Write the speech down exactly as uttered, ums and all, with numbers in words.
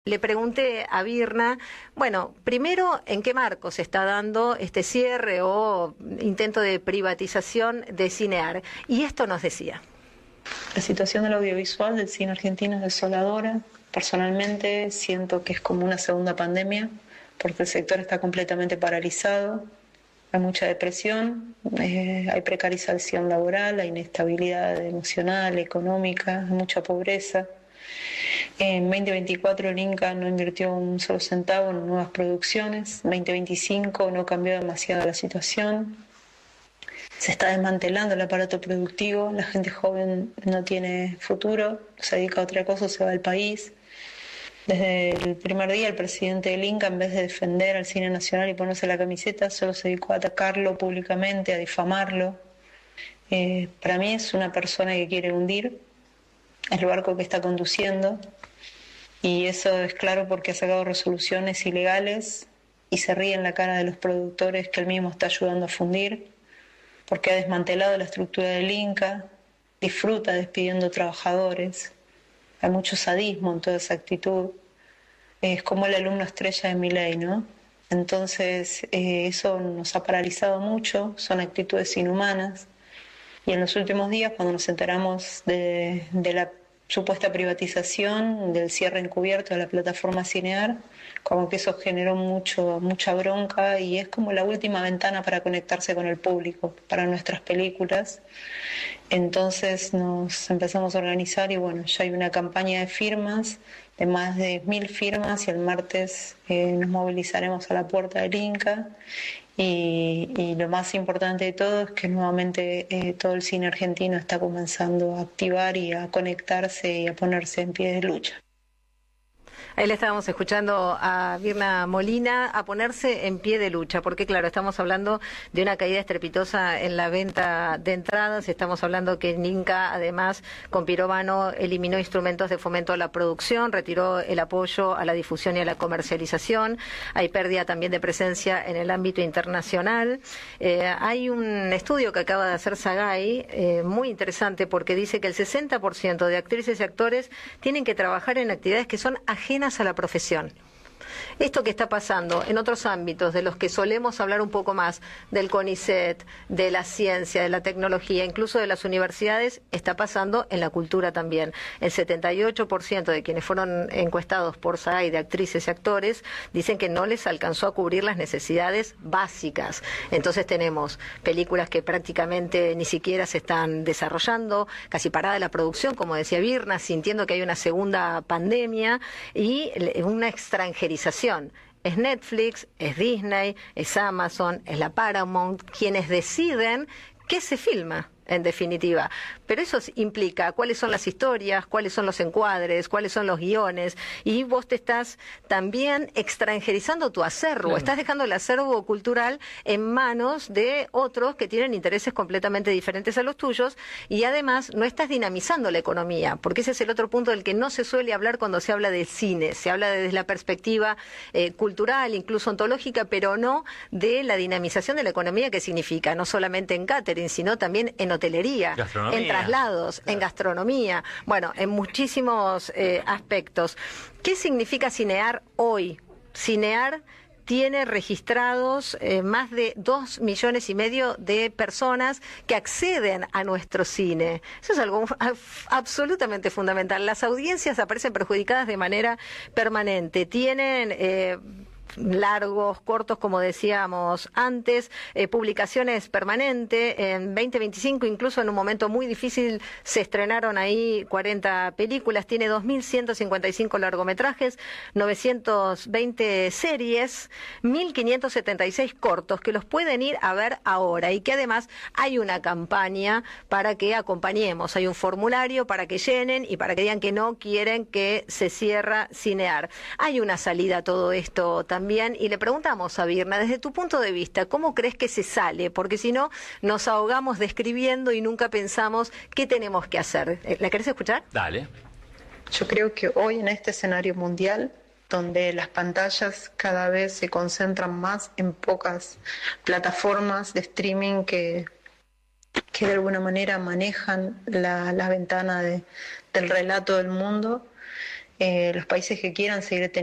Le pregunté a Virna, bueno, primero, ¿en qué marco se está dando este cierre o intento de privatización de Cinear? Y esto nos decía. La situación del audiovisual del cine argentino es desoladora. Personalmente siento que es como una segunda pandemia, porque el sector está completamente paralizado. Hay mucha depresión, eh, hay precarización laboral, hay inestabilidad emocional, económica, hay mucha pobreza. En veinte veinticuatro el Inca no invirtió un solo centavo en nuevas producciones. veinte veinticinco no cambió demasiado la situación. Se está desmantelando el aparato productivo, la gente joven no tiene futuro, se dedica a otra cosa, se va del país. Desde el primer día el presidente del Inca, en vez de defender al cine nacional y ponerse la camiseta, solo se dedicó a atacarlo públicamente, a difamarlo. Eh, para mí es una persona que quiere hundir el barco que está conduciendo, y eso es claro porque ha sacado resoluciones ilegales y se ríe en la cara de los productores que él mismo está ayudando a fundir, porque ha desmantelado la estructura del Inca, disfruta despidiendo trabajadores. Hay mucho sadismo en toda esa actitud. Es como el alumno estrella de Milei, ¿no? Entonces eh, eso nos ha paralizado mucho, son actitudes inhumanas. Y en los últimos días, cuando nos enteramos de, de la supuesta privatización, del cierre encubierto de la plataforma Cinear, como que eso generó mucho, mucha bronca, y es como la última ventana para conectarse con el público, para nuestras películas. Entonces nos empezamos a organizar y bueno, ya hay una campaña de firmas, de más de mil firmas, y el martes eh, nos movilizaremos a la puerta del Inca. Y, y lo más importante de todo es que nuevamente eh, todo el cine argentino está comenzando a activar y a conectarse y a ponerse en pie de lucha. Ahí le estábamos escuchando a Virna Molina a ponerse en pie de lucha, porque claro, estamos hablando de una caída estrepitosa en la venta de entradas, estamos hablando que Inca además con Pirovano eliminó instrumentos de fomento a la producción, retiró el apoyo a la difusión y a la comercialización, hay pérdida también de presencia en el ámbito internacional. Eh, hay un estudio que acaba de hacer Sagay, eh, muy interesante, porque dice que el sesenta por ciento de actrices y actores tienen que trabajar en actividades que son ajenas a la profesión. Esto que está pasando en otros ámbitos de los que solemos hablar un poco más, del CONICET, de la ciencia, de la tecnología, incluso de las universidades, está pasando en la cultura también. El setenta y ocho por ciento de quienes fueron encuestados por Sagay, de actrices y actores, dicen que no les alcanzó a cubrir las necesidades básicas. Entonces tenemos películas que prácticamente ni siquiera se están desarrollando, casi parada la producción, como decía Virna, sintiendo que hay una segunda pandemia y una extranjerización. Es Netflix, es Disney, es Amazon, es la Paramount, quienes deciden qué se filma, en definitiva. Pero eso implica cuáles son las historias, cuáles son los encuadres, cuáles son los guiones, y vos te estás también extranjerizando tu acervo, claro. Estás dejando el acervo cultural en manos de otros que tienen intereses completamente diferentes a los tuyos, y además no estás dinamizando la economía, porque ese es el otro punto del que no se suele hablar cuando se habla de cine, se habla desde la perspectiva eh, cultural, incluso ontológica, pero no de la dinamización de la economía, que significa no solamente en catering, sino también en hotelería, en traslados, claro. En gastronomía, bueno, en muchísimos eh, aspectos. ¿Qué significa Cinear hoy? Cinear tiene registrados eh, más de dos millones y medio de personas que acceden a nuestro cine. Eso es algo absolutamente fundamental. Las audiencias aparecen perjudicadas de manera permanente. Tienen Eh, largos, cortos, como decíamos antes, eh, publicaciones permanentes. En veinte veinticinco, incluso en un momento muy difícil, se estrenaron ahí cuarenta películas, tiene dos mil ciento cincuenta y cinco largometrajes, novecientas veinte series, mil quinientos setenta y seis cortos, que los pueden ir a ver ahora, y que además hay una campaña para que acompañemos, hay un formulario para que llenen y para que digan que no quieren que se cierra Cinear. Hay una salida a todo esto también. También, y le preguntamos a Virna, desde tu punto de vista, ¿cómo crees que se sale? Porque si no, nos ahogamos describiendo y nunca pensamos qué tenemos que hacer. ¿La querés escuchar? Dale. Yo creo que hoy, en este escenario mundial, donde las pantallas cada vez se concentran más en pocas plataformas de streaming que, que de alguna manera manejan la, la ventana de, del relato del mundo, Eh, los países que quieran seguir teniendo